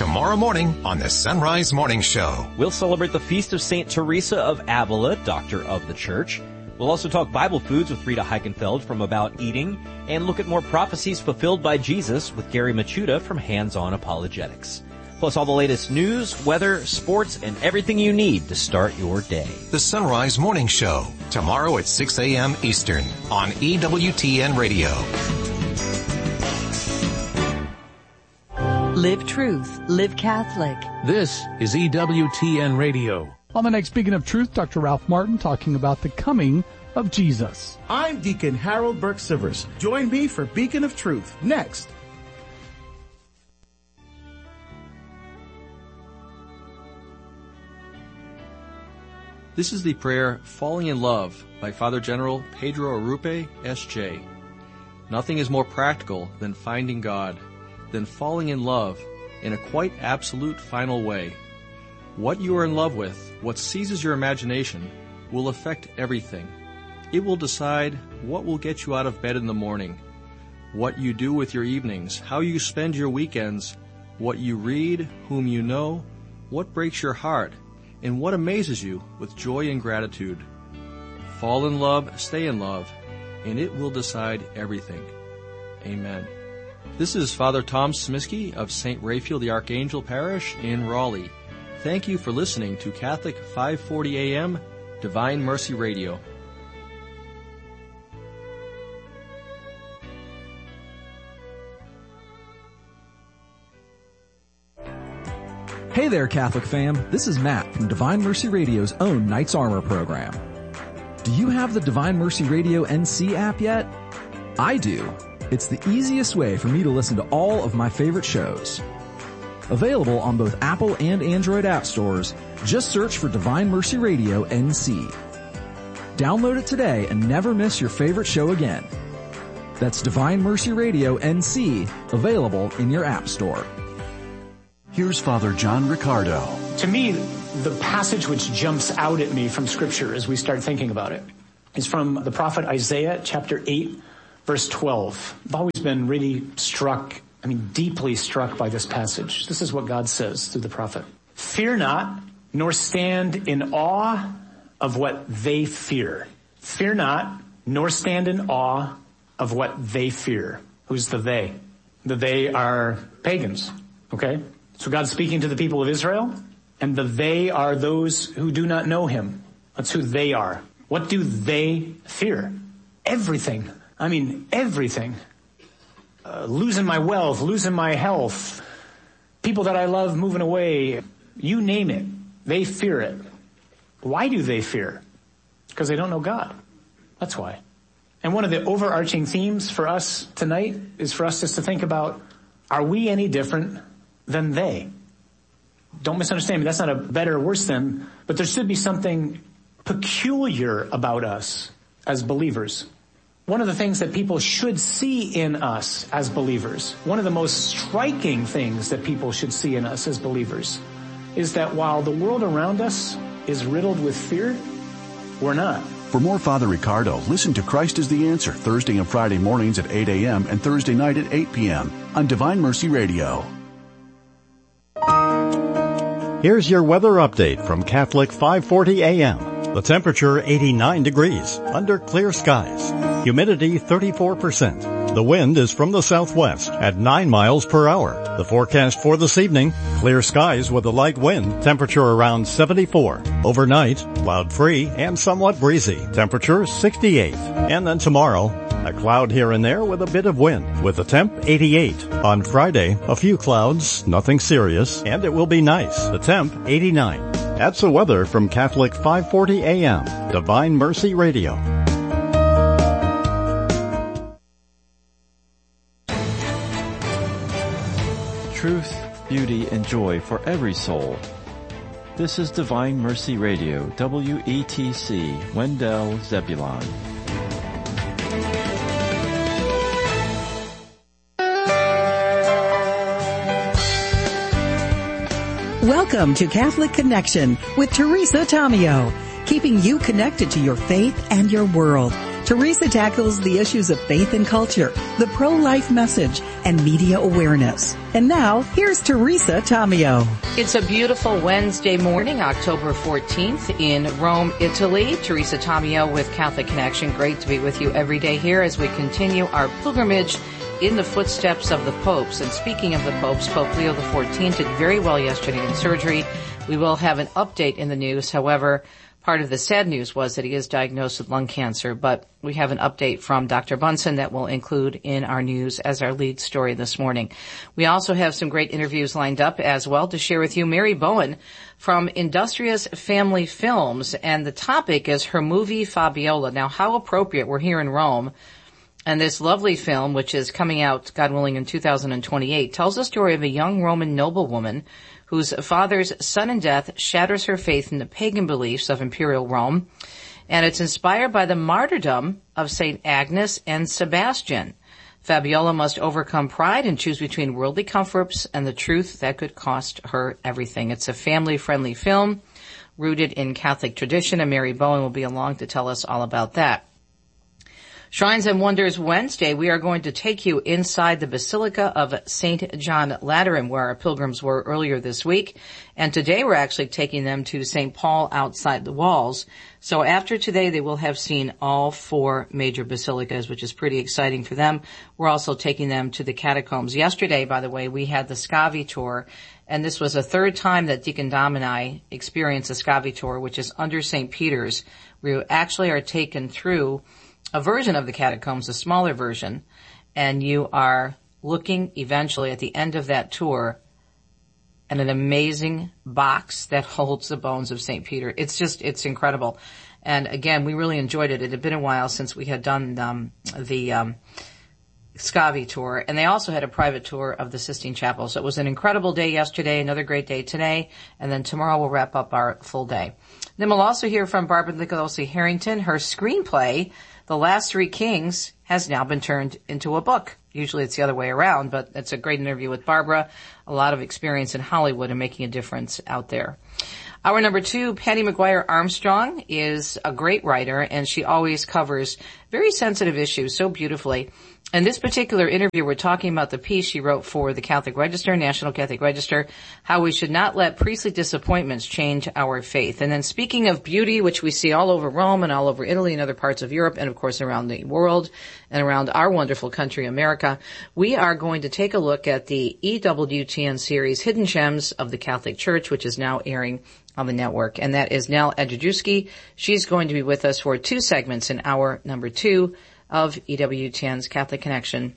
tomorrow morning on the Sunrise Morning Show. We'll celebrate the feast of St. Teresa of Avila, Doctor of the Church. We'll also talk Bible foods with Rita Heikenfeld from About Eating, and look at more prophecies fulfilled by Jesus with Gary Machuda from Hands On Apologetics. Plus all the latest news, weather, sports, and everything you need to start your day. The Sunrise Morning Show, tomorrow at 6 a.m. Eastern on EWTN Radio. Live truth. Live Catholic. This is EWTN Radio. On the next Beacon of Truth, Dr. Ralph Martin talking about the coming of Jesus. I'm Deacon Harold Burke-Sivers. Join me for Beacon of Truth next. This is the prayer Falling in Love by Father General Pedro Arrupe, S.J. Nothing is more practical than finding God, than falling in love in a quite absolute final way. What you are in love with, what seizes your imagination, will affect everything. It will decide what will get you out of bed in the morning, what you do with your evenings, how you spend your weekends, what you read, whom you know, what breaks your heart, and what amazes you with joy and gratitude. Fall in love, stay in love, and it will decide everything. Amen. This is Father Tom Smiskey of St. Raphael the Archangel Parish in Raleigh. Thank you for listening to Catholic 540 AM, Divine Mercy Radio. Hey there, Catholic fam. This is Matt from Divine Mercy Radio's own Knight's Armor program. Do you have the Divine Mercy Radio NC app yet? I do. It's the easiest way for me to listen to all of my favorite shows. Available on both Apple and Android app stores, just search for Divine Mercy Radio NC. Download it today and never miss your favorite show again. That's Divine Mercy Radio NC, available in your app store. Here's Father John Riccardo. To me, the passage which jumps out at me from Scripture as we start thinking about it is from the prophet Isaiah, chapter 8, verse 12. I've always been really deeply struck by this passage. This is what God says through the prophet. Fear not, nor stand in awe of what they fear. Fear not, nor stand in awe of what they fear. Who's the they? The they are pagans, okay? So God's speaking to the people of Israel, and the they are those who do not know him. That's who they are. What do they fear? Everything. Everything. Losing my wealth, losing my health, people that I love moving away, you name it. They fear it. Why do they fear? Because they don't know God. That's why. And one of the overarching themes for us tonight is for us just to think about, are we any different than they? Don't misunderstand me. That's not a better or worse than, but there should be something peculiar about us as believers. One of the things that people should see in us as believers, one of the most striking things that people should see in us as believers, is that while the world around us is riddled with fear, we're not. For more Father Riccardo, listen to Christ is the Answer Thursday and Friday mornings at 8 a.m. and Thursday night at 8 p.m. on Divine Mercy Radio. Here's your weather update from Catholic 540 AM. The temperature 89 degrees, under clear skies. Humidity 34%. The wind is from the southwest at 9 miles per hour. The forecast for this evening, clear skies with a light wind, temperature around 74. Overnight, cloud-free and somewhat breezy, temperature 68. And then tomorrow, a cloud here and there with a bit of wind, with the temp 88. On Friday, a few clouds, nothing serious, and it will be nice. The temp 89. That's the weather from Catholic 540 AM, Divine Mercy Radio. Truth, beauty, and joy for every soul. This is Divine Mercy Radio, WETC, Wendell, Zebulon. Welcome to Catholic Connection with Teresa Tomeo, keeping you connected to your faith and your world. Teresa tackles the issues of faith and culture, the pro-life message, and media awareness. And now, here's Teresa Tomeo. It's a beautiful Wednesday morning, October 14th in Rome, Italy. Teresa Tomeo with Catholic Connection. Great to be with you every day here as we continue our pilgrimage in the footsteps of the popes. And speaking of the popes, Pope Leo XIV did very well yesterday in surgery. We will have an update in the news. However, part of the sad news was that he is diagnosed with lung cancer, but we have an update from Dr. Bunson that we'll include in our news as our lead story this morning. We also have some great interviews lined up as well to share with you. Mary Bowen from Industrious Family Films, and the topic is her movie Fabiola. Now, how appropriate, we're here in Rome, and this lovely film, which is coming out, God willing, in 2028, tells the story of a young Roman noblewoman whose father's sudden death shatters her faith in the pagan beliefs of imperial Rome. And it's inspired by the martyrdom of St. Agnes and Sebastian. Fabiola must overcome pride and choose between worldly comforts and the truth that could cost her everything. It's a family-friendly film rooted in Catholic tradition, and Mary Bowen will be along to tell us all about that. Shrines and Wonders Wednesday, we are going to take you inside the Basilica of St. John Lateran, where our pilgrims were earlier this week. And today we're actually taking them to St. Paul outside the walls. So after today, they will have seen all 4 major basilicas, which is pretty exciting for them. We're also taking them to the catacombs. Yesterday, by the way, we had the Scavi tour, and this was the 3rd time that Deacon Dom and I experienced the Scavi tour, which is under St. Peter's. We actually are taken through a version of the catacombs, a smaller version, and you are looking eventually at the end of that tour at an amazing box that holds the bones of St. Peter. It's incredible. And again, we really enjoyed it. It had been a while since we had done the Scavi tour, and they also had a private tour of the Sistine Chapel. So it was an incredible day yesterday, another great day today, and then tomorrow we'll wrap up our full day. Then we'll also hear from Barbara Nicolosi Harrington. Her screenplay, The Last 3 Kings, has now been turned into a book. Usually it's the other way around, but it's a great interview with Barbara. A lot of experience in Hollywood and making a difference out there. Our number 2, Patty McGuire Armstrong, is a great writer, and she always covers very sensitive issues so beautifully. In this particular interview, we're talking about the piece she wrote for the Catholic Register, National Catholic Register, how we should not let priestly disappointments change our faith. And then speaking of beauty, which we see all over Rome and all over Italy and other parts of Europe, and of course around the world and around our wonderful country, America, we are going to take a look at the EWTN series, Hidden Gems of the Catholic Church, which is now airing on the network. And that is Nell Adjadewski. She's going to be with us for 2 segments in hour number 2 of EWTN's Catholic Connection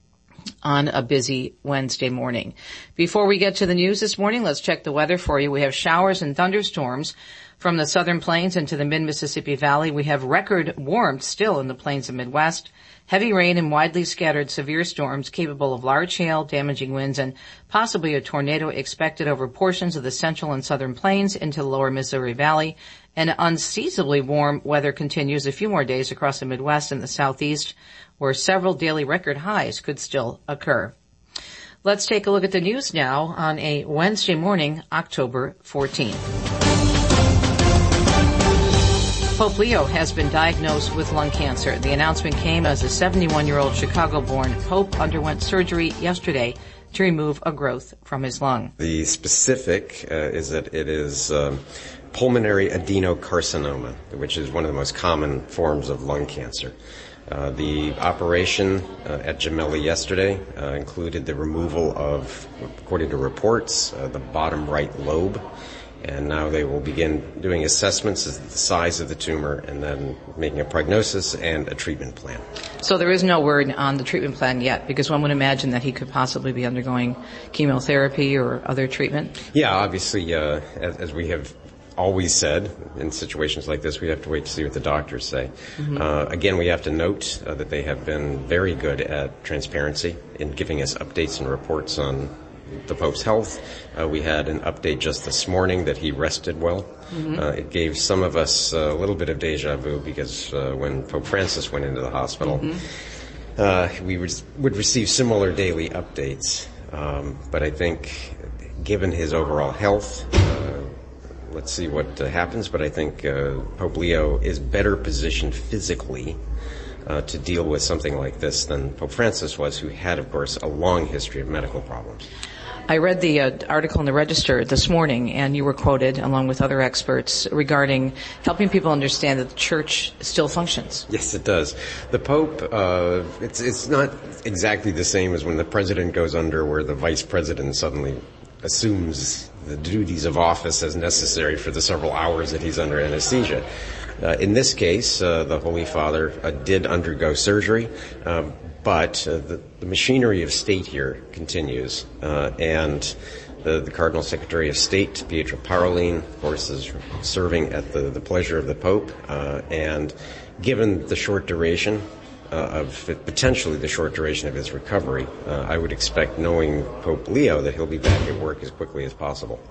on a busy Wednesday morning. Before we get to the news this morning, let's check the weather for you. We have showers and thunderstorms from the southern plains into the mid-Mississippi Valley. We have record warmth still in the plains of Midwest. Heavy rain and widely scattered severe storms capable of large hail, damaging winds, and possibly a tornado expected over portions of the central and southern plains into the lower Missouri Valley. And unseasonably warm weather continues a few more days across the Midwest and the Southeast, where several daily record highs could still occur. Let's take a look at the news now on a Wednesday morning, October 14th. Pope Leo has been diagnosed with lung cancer. The announcement came as a 71-year-old Chicago-born Pope underwent surgery yesterday to remove a growth from his lung. The specific is that it is pulmonary adenocarcinoma, which is one of the most common forms of lung cancer. The operation at Gemelli yesterday included the removal of, according to reports, the bottom right lobe. And now they will begin doing assessments of the size of the tumor and then making a prognosis and a treatment plan. So there is no word on the treatment plan yet, because one would imagine that he could possibly be undergoing chemotherapy or other treatment? Yeah, obviously, as we have always said, in situations like this, we have to wait to see what the doctors say. Mm-hmm. Again, we have to note that they have been very good at transparency in giving us updates and reports on the Pope's health. We had an update just this morning that he rested well. Mm-hmm. It gave some of us a little bit of deja vu because when Pope Francis went into the hospital, mm-hmm. We would receive similar daily updates. But I think given his overall health, let's see what happens. But I think Pope Leo is better positioned physically to deal with something like this than Pope Francis was, who had, of course, a long history of medical problems. I read the article in the Register this morning, and you were quoted, along with other experts, regarding helping people understand that the Church still functions. Yes, it does. The Pope, it's not exactly the same as when the President goes under, where the Vice President suddenly assumes the duties of office as necessary for the several hours that he's under anesthesia. In this case, the Holy Father did undergo surgery, but the machinery of state here continues, and the Cardinal Secretary of State, Pietro Parolin, of course, is serving at the pleasure of the Pope, and given the short duration potentially the short duration of his recovery, I would expect, knowing Pope Leo, that he'll be back at work as quickly as possible.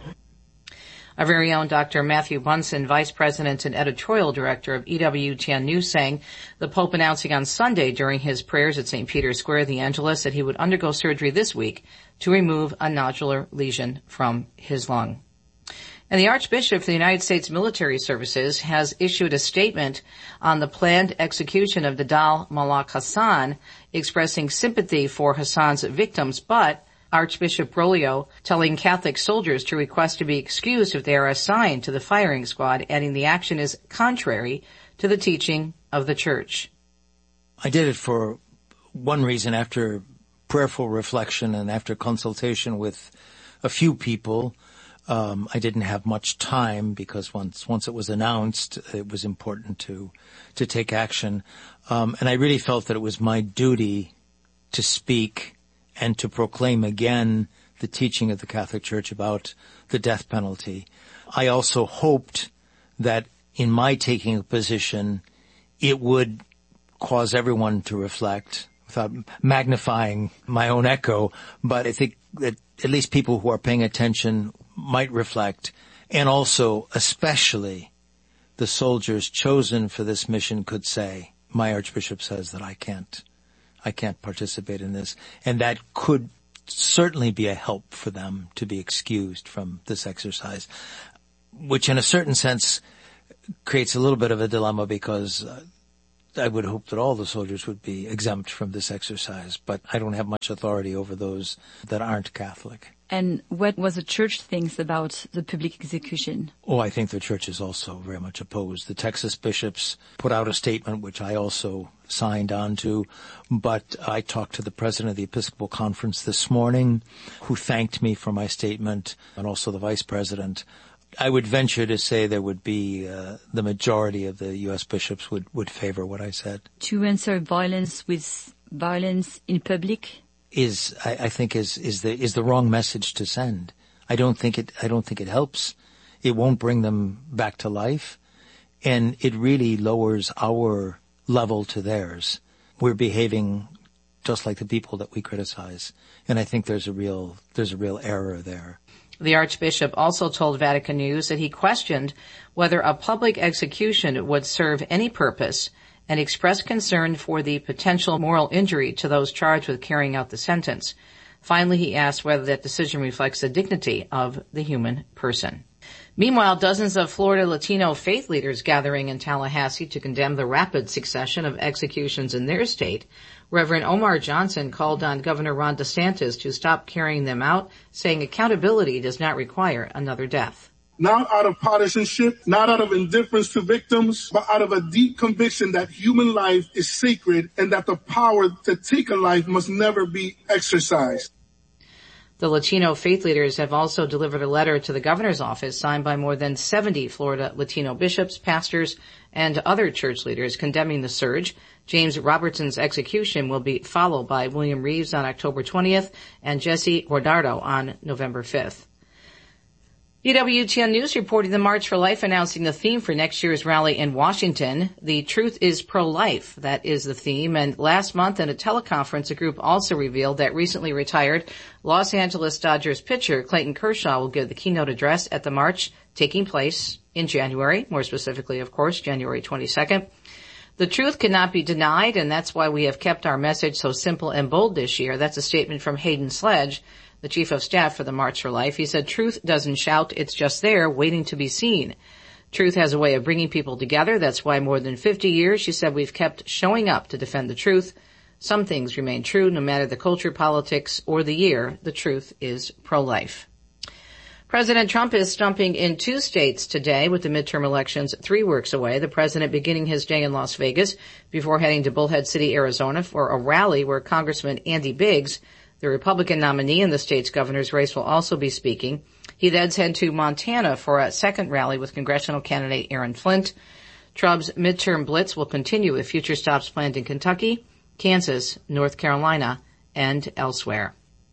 Our very own Dr. Matthew Bunson, Vice President and Editorial Director of EWTN News, saying the Pope announcing on Sunday during his prayers at St. Peter's Square, the Angelus, that he would undergo surgery this week to remove a nodular lesion from his lung. And the Archbishop for the United States Military Services has issued a statement on the planned execution of Dadal Malak Hassan, expressing sympathy for Hassan's victims, but Archbishop Broglio telling Catholic soldiers to request to be excused if they are assigned to the firing squad, adding the action is contrary to the teaching of the Church. I did it for one reason, after prayerful reflection and after consultation with a few people. I didn't have much time because once it was announced, it was important to take action. And I really felt that it was my duty to speak and to proclaim again the teaching of the Catholic Church about the death penalty. I also hoped that in my taking a position, it would cause everyone to reflect, without magnifying my own echo, but I think that at least people who are paying attention might reflect, and also especially the soldiers chosen for this mission could say, my Archbishop says that I can't participate in this, and that could certainly be a help for them to be excused from this exercise, which in a certain sense creates a little bit of a dilemma, because I would hope that all the soldiers would be exempt from this exercise, but I don't have much authority over those that aren't Catholic. And what was the Church thinks about the public execution? Oh, I think the Church is also very much opposed. The Texas bishops put out a statement, which I also signed on to, but I talked to the president of the Episcopal Conference this morning, who thanked me for my statement, and also the vice president. I would venture to say there would be the majority of the U.S. bishops would favor what I said. To answer violence with violence in public I think is the wrong message to send. I don't think it helps. It won't bring them back to life, and it really lowers our level to theirs. We're behaving just like the people that we criticize, and I think there's a real error there. The Archbishop also told Vatican News that he questioned whether a public execution would serve any purpose, and expressed concern for the potential moral injury to those charged with carrying out the sentence. Finally, he asked whether that decision reflects the dignity of the human person. Meanwhile, dozens of Florida Latino faith leaders gathering in Tallahassee to condemn the rapid succession of executions in their state. Reverend Omar Johnson called on Governor Ron DeSantis to stop carrying them out, saying accountability does not require another death. Not out of partisanship, not out of indifference to victims, but out of a deep conviction that human life is sacred and that the power to take a life must never be exercised. The Latino faith leaders have also delivered a letter to the governor's office signed by more than 70 Florida Latino bishops, pastors, and other church leaders condemning the surge. James Robertson's execution will be followed by William Reeves on October 20th and Jesse Guardado on November 5th. EWTN News reporting the March for Life announcing the theme for next year's rally in Washington. The Truth is Pro-Life. That is the theme. And last month in a teleconference, the group also revealed that recently retired Los Angeles Dodgers pitcher Clayton Kershaw will give the keynote address at the march taking place in January, more specifically, of course, January 22nd. The truth cannot be denied, and that's why we have kept our message so simple and bold this year. That's a statement from Hayden Sledge, the chief of staff for the March for Life. He said, truth doesn't shout, it's just there, waiting to be seen. Truth has a way of bringing people together. That's why more than 50 years, she said, we've kept showing up to defend the truth. Some things remain true no matter the culture, politics, or the year. The truth is pro-life. President Trump is stumping in 2 states today with the midterm elections 3 weeks away. The president beginning his day in Las Vegas before heading to Bullhead City, Arizona for a rally where Congressman Andy Biggs, the Republican nominee in the state's governor's race, will also be speaking. He then head to Montana for a second rally with congressional candidate Aaron Flint. Trump's midterm blitz will continue with future stops planned in Kentucky, Kansas, North Carolina, and elsewhere.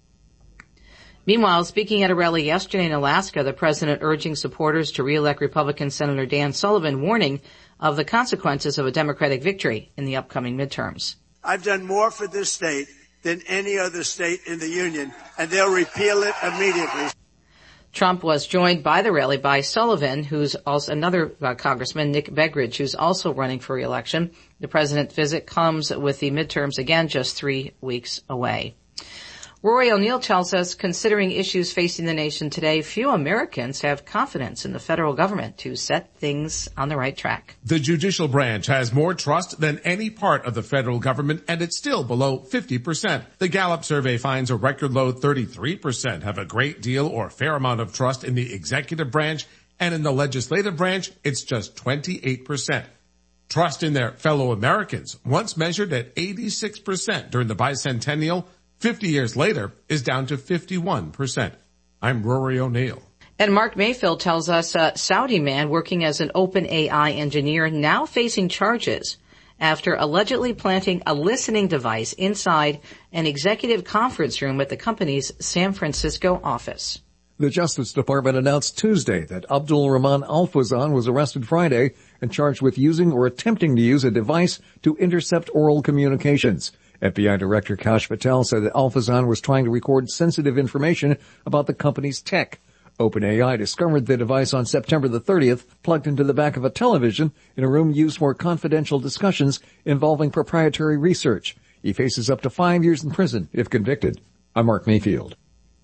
Meanwhile, speaking at a rally yesterday in Alaska, the president urging supporters to re-elect Republican Senator Dan Sullivan, warning of the consequences of a Democratic victory in the upcoming midterms. I've done more for this state than any other state in the union, and they'll repeal it immediately. Trump was joined by the rally by Sullivan, who's also another congressman, Nick Begridge, who's also running for re-election. The president's visit comes with the midterms again just 3 weeks away. Rory O'Neill tells us, considering issues facing the nation today, few Americans have confidence in the federal government to set things on the right track. The judicial branch has more trust than any part of the federal government, and it's still below 50%. The Gallup survey finds a record low 33% have a great deal or fair amount of trust in the executive branch, and in the legislative branch, it's just 28%. Trust in their fellow Americans, once measured at 86% during the bicentennial, 50 years later, is down to 51%. I'm Rory O'Neill. And Mark Mayfield tells us a Saudi man working as an OpenAI engineer now facing charges after allegedly planting a listening device inside an executive conference room at the company's San Francisco office. The Justice Department announced Tuesday that Abdul Rahman Al-Fawzan was arrested Friday and charged with using or attempting to use a device to intercept oral communications. FBI Director Kash Patel said that Al-Fawzan was trying to record sensitive information about the company's tech. OpenAI discovered the device on September the 30th, plugged into the back of a television in a room used for confidential discussions involving proprietary research. He faces up to 5 years in prison if convicted. I'm Mark Mayfield.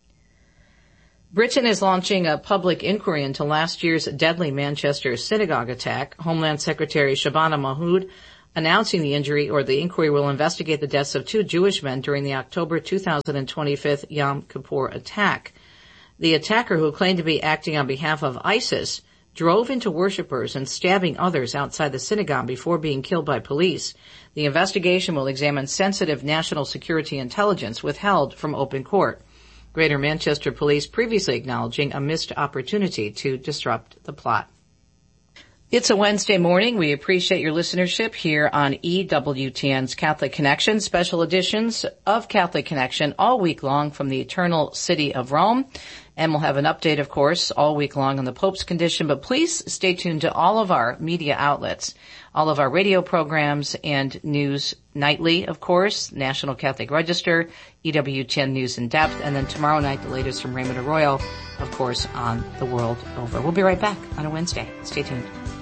Britain is launching a public inquiry into last year's deadly Manchester synagogue attack. Homeland Secretary Shabana Mahmood announcing the inquiry will investigate the deaths of 2 Jewish men during the October 2025 Yom Kippur attack. The attacker, who claimed to be acting on behalf of ISIS, drove into worshipers and stabbing others outside the synagogue before being killed by police. The investigation will examine sensitive national security intelligence withheld from open court. Greater Manchester Police previously acknowledging a missed opportunity to disrupt the plot. It's a Wednesday morning. We appreciate your listenership here on EWTN's Catholic Connection, special editions of Catholic Connection all week long from the Eternal City of Rome. And we'll have an update, of course, all week long on the Pope's condition. But please stay tuned to all of our media outlets, all of our radio programs and news nightly, of course, National Catholic Register, EWTN News in Depth, and then tomorrow night, the latest from Raymond Arroyo, of course, on the world over. We'll be right back on a Wednesday. Stay tuned.